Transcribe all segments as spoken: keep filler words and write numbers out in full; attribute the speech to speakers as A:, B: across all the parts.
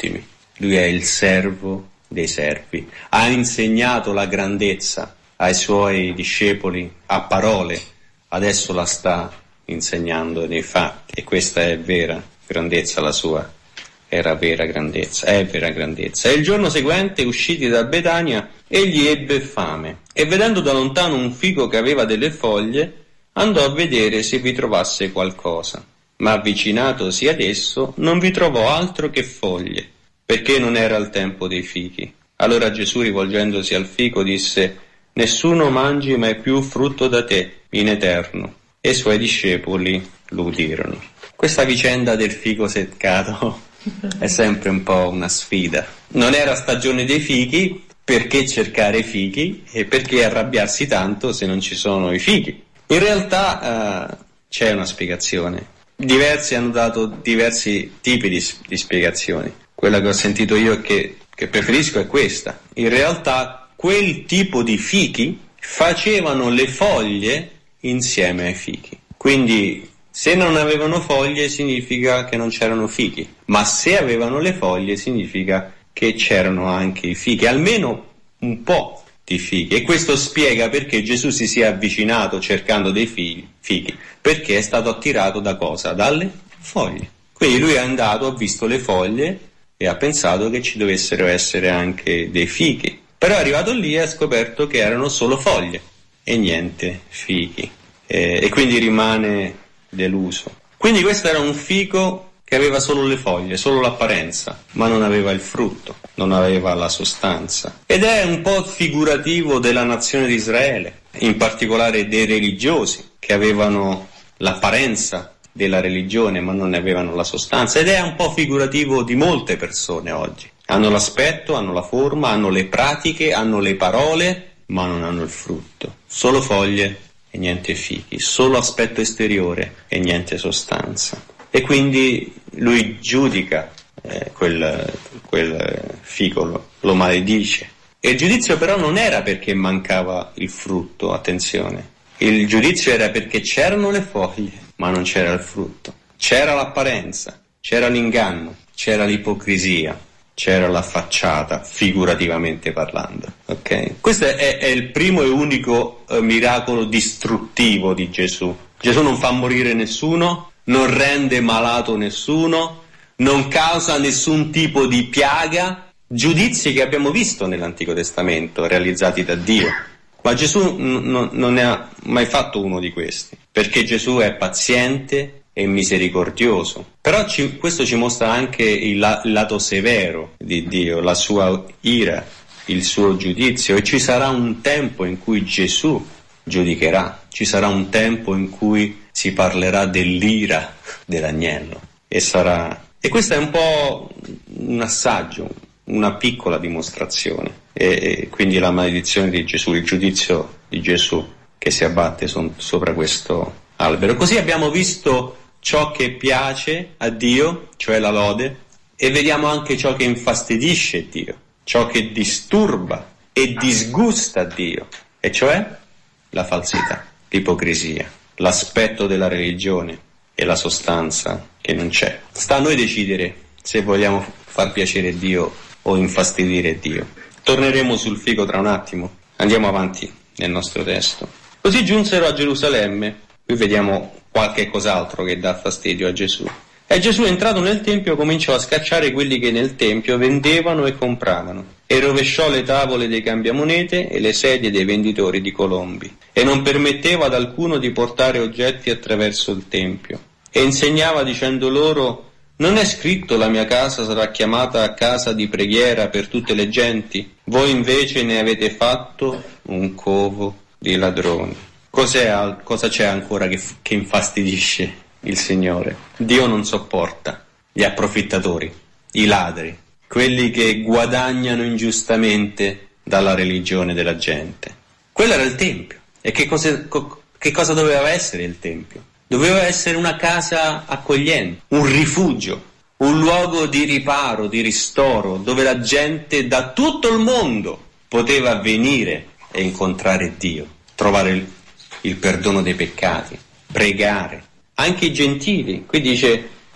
A: ultimi. Lui è il servo dei servi. Ha insegnato la grandezza ai suoi discepoli a parole, adesso la sta insegnando nei fatti, e questa è vera grandezza, la sua era vera grandezza, è vera grandezza. E il giorno seguente, usciti da Betania, egli ebbe fame, e vedendo da lontano un fico che aveva delle foglie, andò a vedere se vi trovasse qualcosa. Ma avvicinatosi ad esso, non vi trovò altro che foglie, perché non era il tempo dei fichi. Allora Gesù, rivolgendosi al fico, disse: nessuno mangi mai più frutto da te in eterno. E i suoi discepoli lo udirono. Questa vicenda del fico seccato è sempre un po' una sfida. Non era stagione dei fichi, perché cercare i fichi e perché arrabbiarsi tanto se non ci sono i fichi? In realtà eh, c'è una spiegazione. Diversi hanno dato diversi tipi di, di spiegazioni. Quella che ho sentito io e che, che preferisco è questa. In realtà quel tipo di fichi facevano le foglie insieme ai fichi. Quindi se non avevano foglie significa che non c'erano fichi, ma se avevano le foglie significa che c'erano anche i fichi, almeno un po' di fichi. E questo spiega perché Gesù si sia avvicinato cercando dei fichi, fichi, perché è stato attirato da cosa? Dalle foglie. Quindi lui è andato, ha visto le foglie e ha pensato che ci dovessero essere anche dei fichi. Però è arrivato lì e ha scoperto che erano solo foglie e niente fichi. E, e quindi rimane deluso. Quindi questo era un fico che aveva solo le foglie, solo l'apparenza, ma non aveva il frutto, non aveva la sostanza. Ed è un po' figurativo della nazione di Israele, in particolare dei religiosi, che avevano l'apparenza della religione ma non ne avevano la sostanza, ed è un po' figurativo di molte persone oggi. Hanno l'aspetto, hanno la forma, hanno le pratiche, hanno le parole, ma non hanno il frutto. Solo foglie e niente fichi, solo aspetto esteriore e niente sostanza. E quindi lui giudica eh, quel, quel fico, lo, lo maledice. E il giudizio però non era perché mancava il frutto, attenzione. Il giudizio era perché c'erano le foglie, ma non c'era il frutto. C'era l'apparenza, c'era l'inganno, c'era l'ipocrisia, c'era la facciata, figurativamente parlando. Ok? Questo è, è il primo e unico eh, miracolo distruttivo di Gesù. Gesù non fa morire nessuno, non rende malato nessuno, non causa nessun tipo di piaga, giudizi che abbiamo visto nell'Antico Testamento realizzati da Dio. Ma Gesù n- n- non ne ha mai fatto uno di questi, perché Gesù è paziente e misericordioso. Però ci, questo ci mostra anche il, la, il lato severo di Dio, la sua ira, il suo giudizio, e ci sarà un tempo in cui Gesù giudicherà, ci sarà un tempo in cui si parlerà dell'ira dell'agnello e sarà e questo è un po' un assaggio, una piccola dimostrazione, e, e quindi la maledizione di Gesù, il giudizio di Gesù che si abbatte son, sopra questo albero. Così abbiamo visto ciò che piace a Dio, cioè la lode, e vediamo anche ciò che infastidisce Dio, ciò che disturba e disgusta Dio, e cioè la falsità, l'ipocrisia, l'aspetto della religione e la sostanza che non c'è. Sta a noi decidere se vogliamo far piacere Dio o infastidire Dio. Torneremo sul fico tra un attimo, andiamo avanti nel nostro testo. Così giunsero a Gerusalemme. Qui vediamo qualche cos'altro che dà fastidio a Gesù. E Gesù, entrato nel Tempio, cominciò a scacciare quelli che nel Tempio vendevano e compravano, e rovesciò le tavole dei cambiamonete e le sedie dei venditori di colombi, e non permetteva ad alcuno di portare oggetti attraverso il Tempio. E insegnava dicendo loro: non è scritto la mia casa sarà chiamata casa di preghiera per tutte le genti? Voi invece ne avete fatto un covo di ladroni. Cos'è, cosa c'è ancora che, che infastidisce il Signore? Dio non sopporta gli approfittatori, i ladri, quelli che guadagnano ingiustamente dalla religione della gente. Quello era il Tempio. E che cosa, che cosa doveva essere il Tempio? Doveva essere una casa accogliente, un rifugio, un luogo di riparo, di ristoro, dove la gente da tutto il mondo poteva venire e incontrare Dio, trovare il, il perdono dei peccati, pregare. Anche i gentili. Qui dice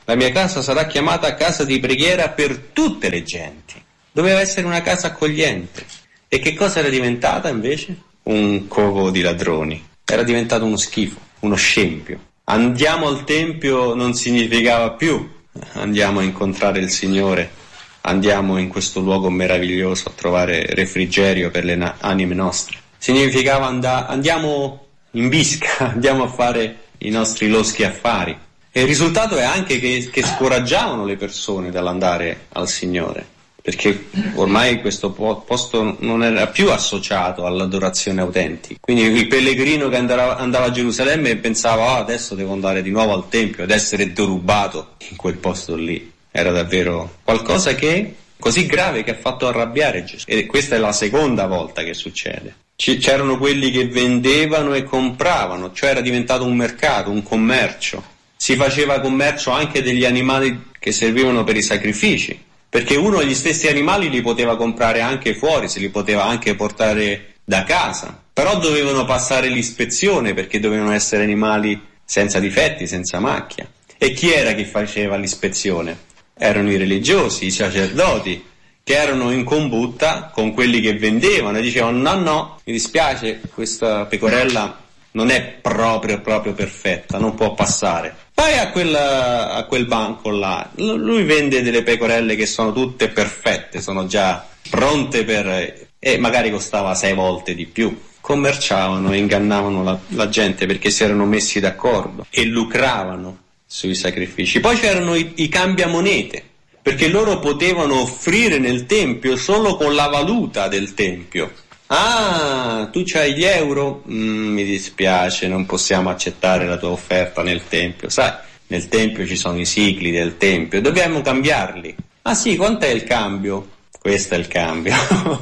A: La mia casa sarà chiamata casa di preghiera per tutte le genti. Doveva essere una casa accogliente. E che cosa era diventata invece? Un covo di ladroni. Era diventato uno schifo, uno scempio. Andiamo al Tempio non significava più andiamo a incontrare il Signore, andiamo in questo luogo meraviglioso a trovare refrigerio per le na- anime nostre. Significava and- andiamo in bisca, andiamo a fare i nostri loschi affari. E il risultato è anche che, che scoraggiavano le persone dall'andare al Signore, perché ormai questo posto non era più associato all'adorazione autentica. Quindi il pellegrino che andava, andava a Gerusalemme pensava oh, adesso devo andare di nuovo al Tempio ed essere derubato in quel posto lì. Era davvero qualcosa che così grave che ha fatto arrabbiare Gesù. E questa è la seconda volta che succede. C- c'erano quelli che vendevano e compravano, cioè era diventato un mercato, un commercio. Si faceva commercio anche degli animali che servivano per i sacrifici, perché uno degli stessi animali li poteva comprare anche fuori, se li poteva anche portare da casa, però dovevano passare l'ispezione perché dovevano essere animali senza difetti, senza macchia. E chi era che faceva l'ispezione? Erano i religiosi, i sacerdoti, che erano in combutta con quelli che vendevano e dicevano no no, mi dispiace, questa pecorella non è proprio proprio perfetta, non può passare. Vai a quel, a quel banco là, lui vende delle pecorelle che sono tutte perfette, sono già pronte per... e magari costava sei volte di più. Commerciavano e ingannavano la, la gente perché si erano messi d'accordo e lucravano sui sacrifici. Poi c'erano i, i cambiamonete, perché loro potevano offrire nel tempio solo con la valuta del tempio. Ah, tu c'hai gli euro? Mm, mi dispiace, non possiamo accettare la tua offerta nel tempio. Sai, nel tempio ci sono i sigli del tempio, dobbiamo cambiarli. Ah sì, quant'è il cambio? Questo è il cambio.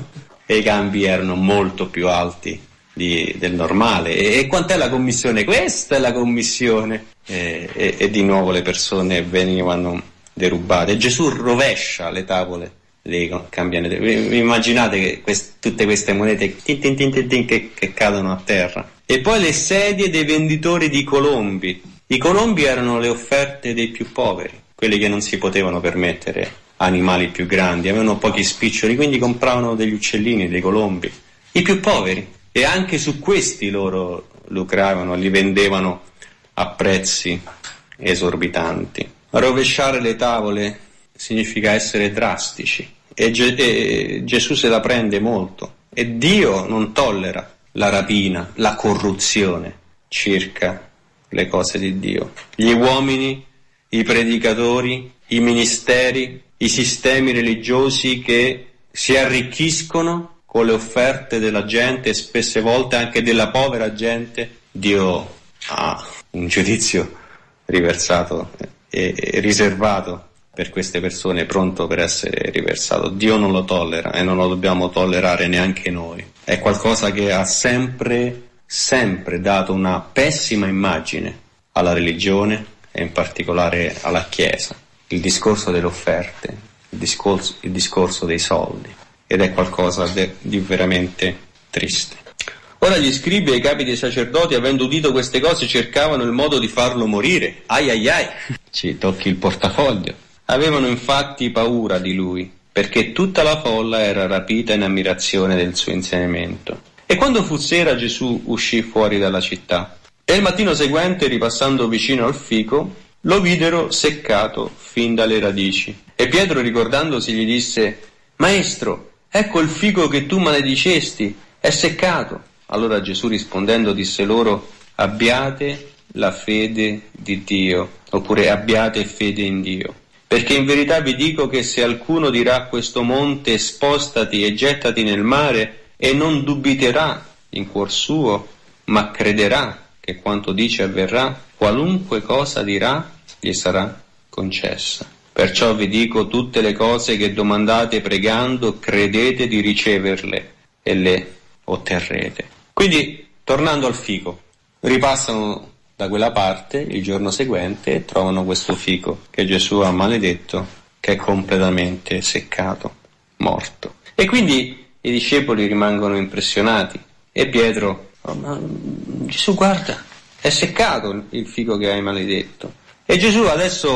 A: E i cambi erano molto più alti di, del normale. E, e quant'è la commissione? Questa è la commissione. E, e, e di nuovo le persone venivano derubate. Gesù rovescia le tavole dei cambianeti. Vi immaginate che quest- tutte queste monete tin tin tin tin tin che, che cadono a terra. E poi le sedie dei venditori di colombi. I colombi erano le offerte dei più poveri, quelli che non si potevano permettere animali più grandi, avevano pochi spiccioli, quindi compravano degli uccellini, dei colombi. I più poveri. E anche su questi loro lucravano, li vendevano a prezzi esorbitanti. Rovesciare le tavole significa essere drastici e, Ge- e Gesù se la prende molto e Dio non tollera la rapina, la corruzione circa le cose di Dio. Gli uomini, i predicatori, i ministeri, i sistemi religiosi che si arricchiscono con le offerte della gente e spesse volte anche della povera gente, Dio ha un giudizio riversato e, e riservato per queste persone, pronto per essere riversato. Dio non lo tollera e non lo dobbiamo tollerare neanche noi. È qualcosa che ha sempre, sempre dato una pessima immagine alla religione e in particolare alla Chiesa. Il discorso delle offerte, il discorso, il discorso dei soldi, ed è qualcosa de, di veramente triste. Ora gli scribi e i capi dei sacerdoti, avendo udito queste cose, cercavano il modo di farlo morire. Ai ai ai, ci tocchi il portafoglio. Avevano infatti paura di lui, perché tutta la folla era rapita in ammirazione del suo insegnamento. E quando fu sera, Gesù uscì fuori dalla città. E il mattino seguente, ripassando vicino al fico, lo videro seccato fin dalle radici. E Pietro, ricordandosi, gli disse: Maestro, ecco il fico che tu maledicesti, è seccato. Allora Gesù rispondendo disse loro: abbiate la fede di Dio, oppure abbiate fede in Dio. Perché in verità vi dico che se qualcuno dirà a questo monte spostati e gettati nel mare, e non dubiterà in cuor suo, ma crederà che quanto dice avverrà, qualunque cosa dirà gli sarà concessa. Perciò vi dico tutte le cose che domandate pregando, credete di riceverle e le otterrete. Quindi, tornando al fico, ripassano da quella parte il giorno seguente e trovano questo fico che Gesù ha maledetto, che è completamente seccato, morto. E quindi i discepoli rimangono impressionati e Pietro: oh, ma Gesù, guarda, è seccato il fico che hai maledetto. E Gesù adesso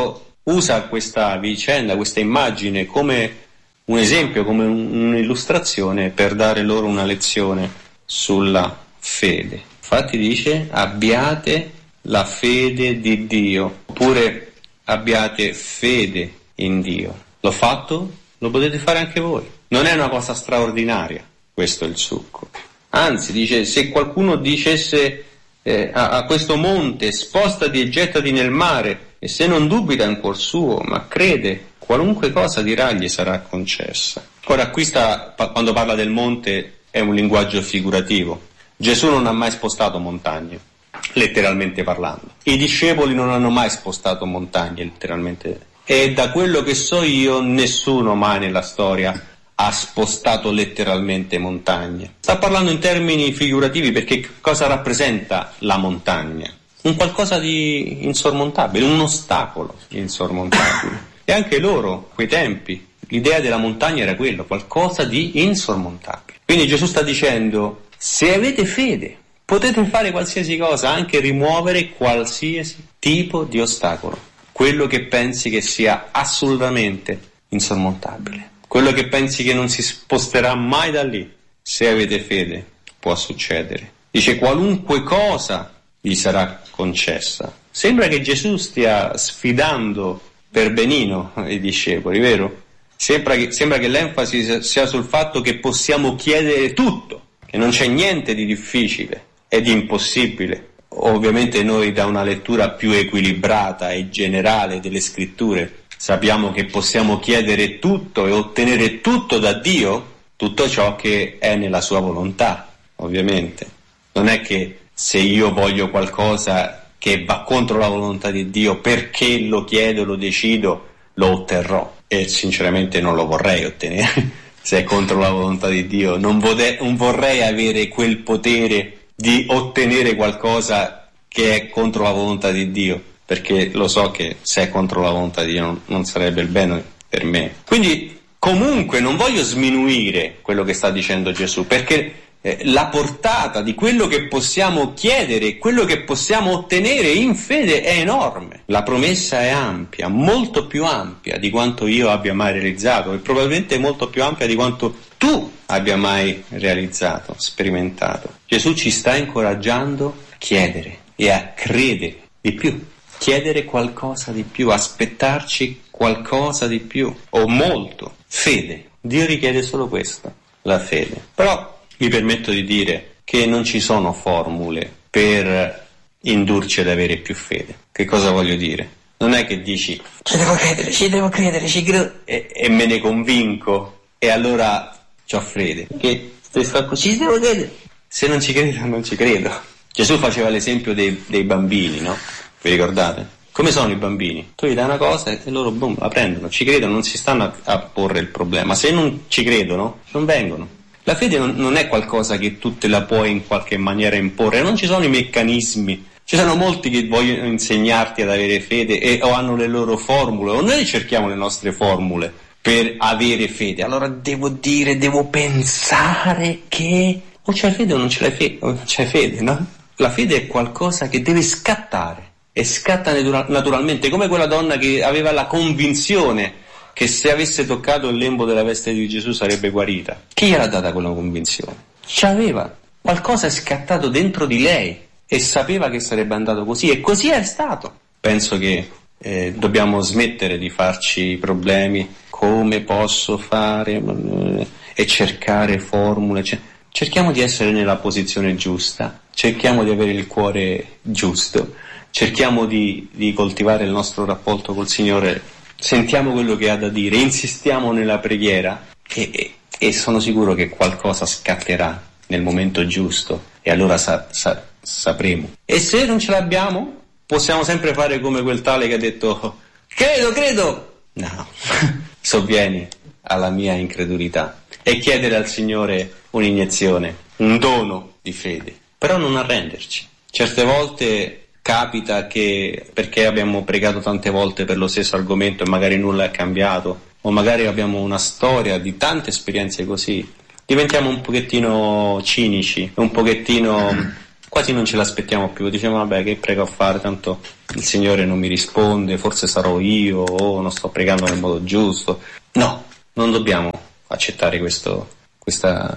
A: usa questa vicenda, questa immagine come un esempio, come un'illustrazione per dare loro una lezione sulla fede. Infatti dice: abbiate la fede di Dio, oppure abbiate fede in Dio. L'ho fatto? Lo potete fare anche voi. Non è una cosa straordinaria, questo è il succo. Anzi, dice, se qualcuno dicesse eh, a, a questo monte: spostati e gettati nel mare, e se non dubita in cuor suo, ma crede, qualunque cosa dirà gli sarà concessa. Ora, qui sta, quando parla del monte, è un linguaggio figurativo. Gesù non ha mai spostato montagne, letteralmente parlando. I discepoli non hanno mai spostato montagne, letteralmente. E da quello che so io, nessuno mai nella storia ha spostato letteralmente montagne. Sta parlando in termini figurativi, perché cosa rappresenta la montagna? Un qualcosa di insormontabile, un ostacolo insormontabile. E anche loro, quei tempi, l'idea della montagna era quello, qualcosa di insormontabile. Quindi Gesù sta dicendo: se avete fede, potete fare qualsiasi cosa, anche rimuovere qualsiasi tipo di ostacolo. Quello che pensi che sia assolutamente insormontabile. Quello che pensi che non si sposterà mai da lì. Se avete fede, può succedere. Dice: qualunque cosa gli sarà concessa. Sembra che Gesù stia sfidando per benino i discepoli, vero? Sembra che, sembra che l'enfasi sia sul fatto che possiamo chiedere tutto, che non c'è niente di difficile e di impossibile. Ovviamente noi, da una lettura più equilibrata e generale delle scritture, sappiamo che possiamo chiedere tutto e ottenere tutto da Dio, tutto ciò che è nella sua volontà, ovviamente. Non è che se io voglio qualcosa che va contro la volontà di Dio, perché lo chiedo, lo decido, lo otterrò. E sinceramente non lo vorrei ottenere. Se è contro la volontà di Dio, non, vode- non vorrei avere quel potere di ottenere qualcosa che è contro la volontà di Dio, perché lo so che se è contro la volontà di Dio non, non sarebbe il bene per me. Quindi comunque non voglio sminuire quello che sta dicendo Gesù, perché eh, la portata di quello che possiamo chiedere, quello che possiamo ottenere in fede è enorme. La promessa è ampia, molto più ampia di quanto io abbia mai realizzato, e probabilmente molto più ampia di quanto tu abbia mai realizzato, sperimentato. Gesù ci sta incoraggiando a chiedere e a credere di più. Chiedere qualcosa di più, aspettarci qualcosa di più, o molto. Fede. Dio richiede solo questo, la fede. Però mi permetto di dire che non ci sono formule per indurci ad avere più fede. Che cosa voglio dire? Non è che dici: ci devo credere, ci devo credere, ci credo, e, e me ne convinco, e allora c'ho fede. Che se sto così, ci devo credere. Se non ci credo, non ci credo. Gesù faceva l'esempio dei, dei bambini, no? Vi ricordate? Come sono i bambini? Tu gli dai una cosa e loro boom, la prendono, ci credono, non si stanno a, a porre il problema. Se non ci credono, non vengono. La fede non, non è qualcosa che tu te la puoi in qualche maniera imporre, non ci sono i meccanismi. Ci sono molti che vogliono insegnarti ad avere fede e o hanno le loro formule, o noi cerchiamo le nostre formule per avere fede. Allora devo dire, devo pensare che o c'hai fede o non ce l'hai fede, o c'hai fede, no? La fede è qualcosa che deve scattare, e scatta naturalmente, come quella donna che aveva la convinzione che se avesse toccato il lembo della veste di Gesù sarebbe guarita. Chi gliel'ha data quella convinzione? C'aveva, qualcosa è scattato dentro di lei e sapeva che sarebbe andato così, e così è stato. Penso che eh, dobbiamo smettere di farci problemi, come posso fare, e cercare formule. Cioè, cerchiamo di essere nella posizione giusta, cerchiamo di avere il cuore giusto, cerchiamo di, di coltivare il nostro rapporto col Signore, sentiamo quello che ha da dire, insistiamo nella preghiera, e, e, e sono sicuro che qualcosa scatterà nel momento giusto, e allora sa, sa, sapremo. E se non ce l'abbiamo, possiamo sempre fare come quel tale che ha detto: credo, credo! No, sovvieni alla mia incredulità, e chiedere al Signore un'iniezione, un dono di fede, però non arrenderci. Certe volte capita che, perché abbiamo pregato tante volte per lo stesso argomento e magari nulla è cambiato, o magari abbiamo una storia di tante esperienze così, diventiamo un pochettino cinici, un pochettino quasi non ce l'aspettiamo più, diciamo vabbè, che prego a fare, tanto il Signore non mi risponde, forse sarò io, o non sto pregando nel modo giusto. No, non dobbiamo accettare questo, questa,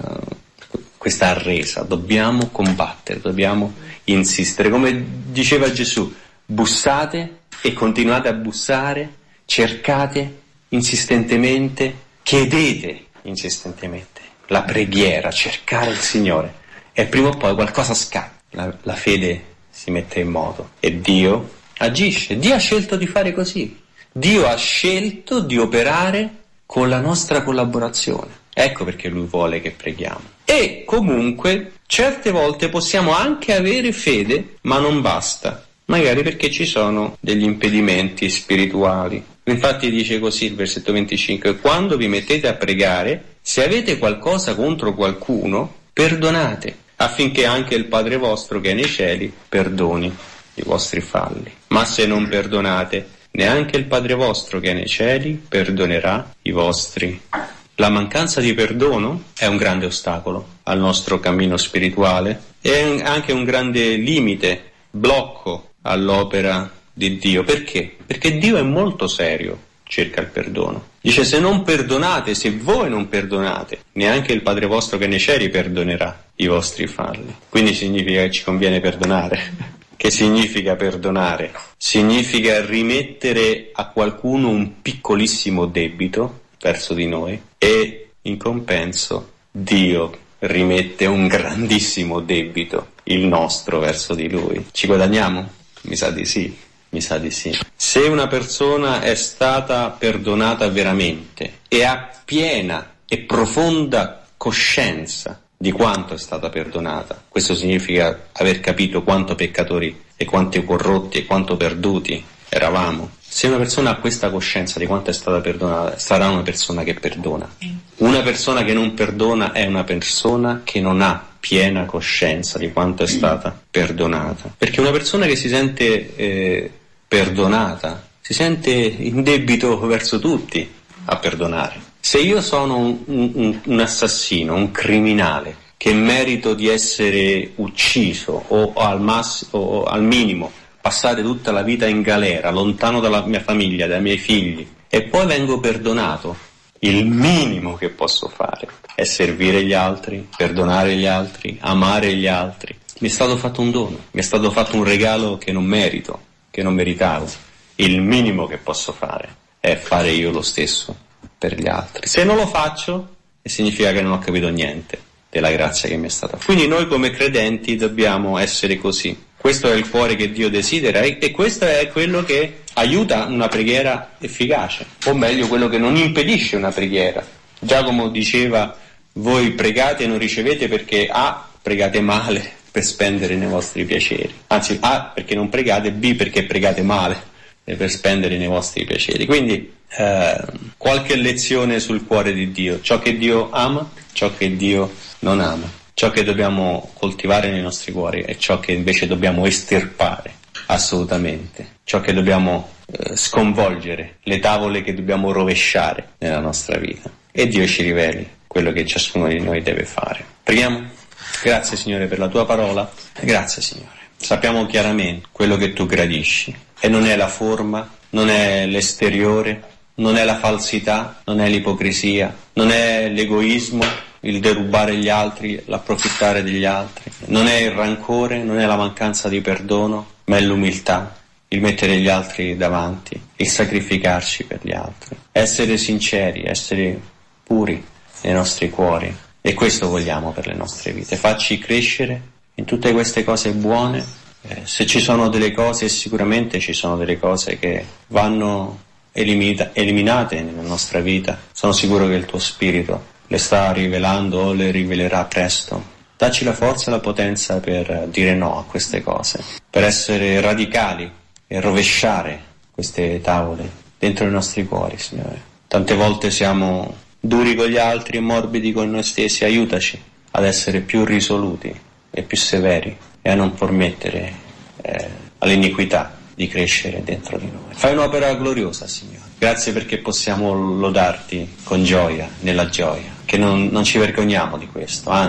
A: questa arresa, dobbiamo combattere, dobbiamo insistere. Come diceva Gesù, bussate e continuate a bussare, cercate insistentemente, chiedete insistentemente. La preghiera, cercare il Signore, e prima o poi qualcosa scappa. La, la fede si mette in moto e Dio agisce. Dio ha scelto di fare così. Dio ha scelto di operare con la nostra collaborazione. Ecco perché Lui vuole che preghiamo. E comunque certe volte possiamo anche avere fede, ma non basta. Magari perché ci sono degli impedimenti spirituali. Infatti dice così il versetto venticinque: quando vi mettete a pregare, se avete qualcosa contro qualcuno, perdonate, affinché anche il Padre vostro che è nei cieli perdoni i vostri falli. Ma se non perdonate, neanche il Padre vostro che è nei cieli perdonerà i vostri. La mancanza di perdono è un grande ostacolo al nostro cammino spirituale, è anche un grande limite, blocco all'opera di Dio. Perché? Perché Dio è molto serio circa il perdono. Dice: se non perdonate, se voi non perdonate, neanche il Padre vostro che è nei cieli perdonerà i vostri falli. Quindi significa che ci conviene perdonare. Che significa perdonare? Significa rimettere a qualcuno un piccolissimo debito verso di noi e in compenso Dio rimette un grandissimo debito, il nostro, verso di Lui. Ci guadagniamo? Mi sa di sì. Mi sa di sì. Se una persona è stata perdonata veramente e ha piena e profonda coscienza di quanto è stata perdonata, questo significa aver capito quanto peccatori e quanto corrotti e quanto perduti eravamo. Se una persona ha questa coscienza di quanto è stata perdonata, sarà una persona che perdona. Una persona che non perdona è una persona che non ha piena coscienza di quanto è stata perdonata. Perché una persona che si sente eh, perdonata si sente in debito verso tutti a perdonare. Se io sono un, un, un assassino, un criminale che merito di essere ucciso o, o, al massimo, o al minimo passare tutta la vita in galera, lontano dalla mia famiglia, dai miei figli, e poi vengo perdonato, il minimo che posso fare è servire gli altri, perdonare gli altri, amare gli altri. Mi è stato fatto un dono, mi è stato fatto un regalo che non merito, che non meritavo. Il minimo che posso fare è fare io lo stesso per gli altri. Se non lo faccio, significa che non ho capito niente della grazia che mi è stata. Quindi noi come credenti dobbiamo essere così. Questo è il cuore che Dio desidera e questo è quello che aiuta una preghiera efficace, o meglio quello che non impedisce una preghiera. Giacomo diceva: voi pregate e non ricevete perché A, pregate male per spendere nei vostri piaceri, anzi A, perché non pregate, B, perché pregate male per spendere nei vostri piaceri. Quindi eh, qualche lezione sul cuore di Dio: ciò che Dio ama, ciò che Dio non ama, ciò che dobbiamo coltivare nei nostri cuori e ciò che invece dobbiamo estirpare assolutamente, ciò che dobbiamo eh, sconvolgere, le tavole che dobbiamo rovesciare nella nostra vita. E Dio ci riveli quello che ciascuno di noi deve fare. Preghiamo. Grazie Signore per la tua parola, grazie Signore. Sappiamo chiaramente quello che tu gradisci e non è la forma, non è l'esteriore, non è la falsità, non è l'ipocrisia, non è l'egoismo, il derubare gli altri, l'approfittare degli altri, non è il rancore, non è la mancanza di perdono, ma è l'umiltà, il mettere gli altri davanti, il sacrificarci per gli altri, essere sinceri, essere puri nei nostri cuori. E questo vogliamo per le nostre vite. Facci crescere in tutte queste cose buone. Eh, se ci sono delle cose, e sicuramente ci sono delle cose che vanno elimita- eliminate nella nostra vita, sono sicuro che il tuo Spirito le sta rivelando o le rivelerà presto. Dacci la forza e la potenza per dire no a queste cose, per essere radicali e rovesciare queste tavole dentro i nostri cuori, Signore. Tante volte siamo duri con gli altri e morbidi con noi stessi. Aiutaci ad essere più risoluti e più severi e a non permettere eh, all'iniquità di crescere dentro di noi. Fai un'opera gloriosa, Signore. Grazie perché possiamo lodarti con gioia, nella gioia, che non, non ci vergogniamo di questo, anzi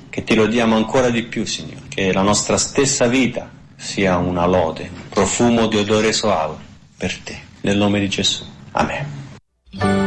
A: che ti lodiamo ancora di più, Signore, che la nostra stessa vita sia una lode, un profumo di odore soave per te, nel nome di Gesù. Amen.